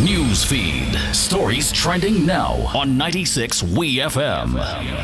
News feed. Stories trending now on 96 WeFM.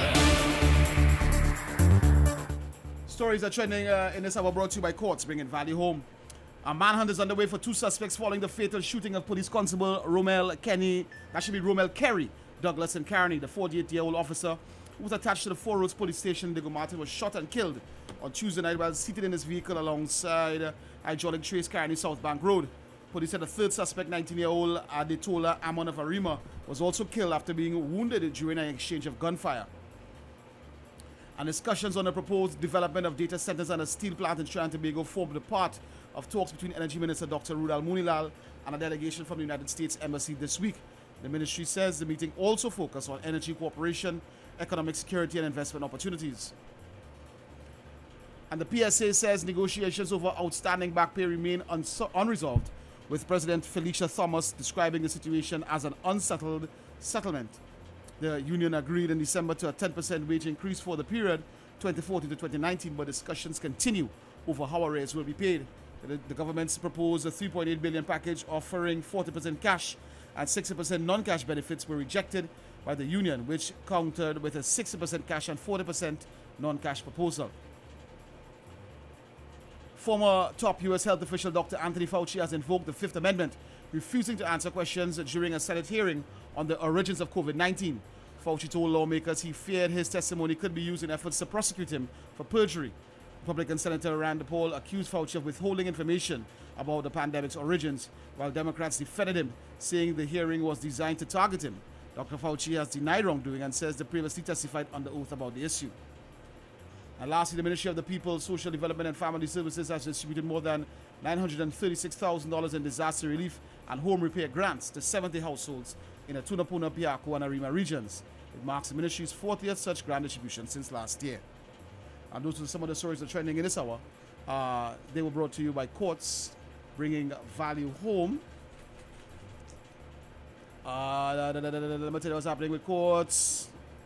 Stories are trending in this hour, brought to you by Courts, bringing value home. A manhunt is underway for two suspects following the fatal shooting of police constable Romel Kerry Douglas in Carney. The 48-year-old officer who was attached to the Four Roads police station in Diego Martin was shot and killed on Tuesday night while seated in his vehicle alongside Hydraulic Trace Carney South Bank Road. Police said the third suspect, 19-year-old Adetola Amon of Arima, was also killed after being wounded during an exchange of gunfire. And discussions on the proposed development of data centers and a steel plant in Trinidad and Tobago formed a part of talks between Energy Minister Dr. Rudal Munilal and a delegation from the United States Embassy this week. The ministry says the meeting also focused on energy cooperation, economic security, and investment opportunities. And the PSA says negotiations over outstanding back pay remain unresolved, with President Felicia Thomas describing the situation as an unsettled settlement. The union agreed in December to a 10% wage increase for the period 2014 to 2019, but discussions continue over how arrears will be paid. The government's proposed a $3.8 billion package offering 40% cash and 60% non-cash benefits were rejected by the union, which countered with a 60% cash and 40% non-cash proposal. Former top U.S. health official Dr. Anthony Fauci has invoked the Fifth Amendment, refusing to answer questions during a Senate hearing on the origins of COVID-19. Fauci told lawmakers he feared his testimony could be used in efforts to prosecute him for perjury. Republican Senator Rand Paul accused Fauci of withholding information about the pandemic's origins, while Democrats defended him, saying the hearing was designed to target him. Dr. Fauci has denied wrongdoing and says they previously testified under oath about the issue. And lastly, the Ministry of the People, Social Development and Family Services has distributed more than $936,000 in disaster relief and home repair grants to 70 households in the Tunapuna, Piako, and Arima regions. It marks the ministry's 40th such grant distribution since last year. And those are some of the stories that are trending in this hour. They were brought to you by Courts, bringing value home. Let me tell you what's happening with Courts.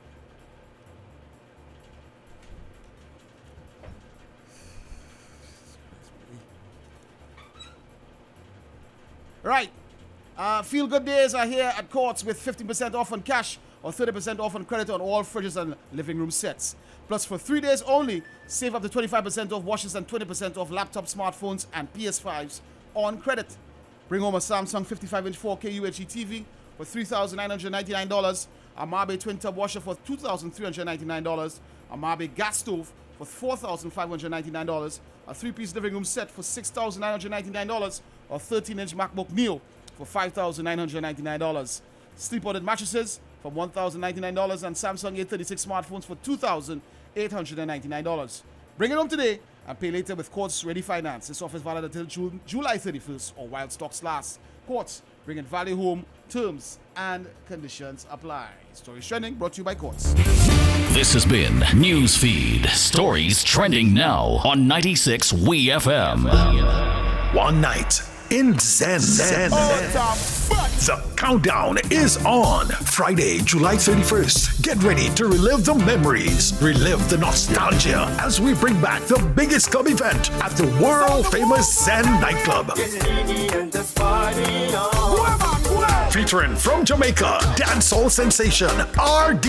Right. Feel good days are here at Courts with 15% off on cash or 30% off on credit on all fridges and living room sets. Plus, for 3 days only, save up to 25% off washes and 20% off laptop, smartphones, and PS5s on credit. Bring home a Samsung 55-inch 4K UHD TV for $3,999, a Mabe twin-tub washer for $2,399, a Mabe gas stove for $4,599, a 3-piece living room set for $6,999, or 13-inch MacBook Neo for $5,999. Sleep-ordered mattresses for $1,099 and Samsung A36 smartphones for $2,899. Bring it home today and pay later with Courts Ready Finance. This offer is valid until July 31st or while stocks last. Courts, bringing value home. Terms and conditions apply. Stories trending brought to you by Courts. This has been Newsfeed. Stories trending now on 96 WeFM. One night in Zen. The countdown is on. Friday, July 31st. Get ready to relive the memories, relive the nostalgia as we bring back the biggest club event at the world-famous Zen nightclub. Featuring from Jamaica, dancehall sensation RD.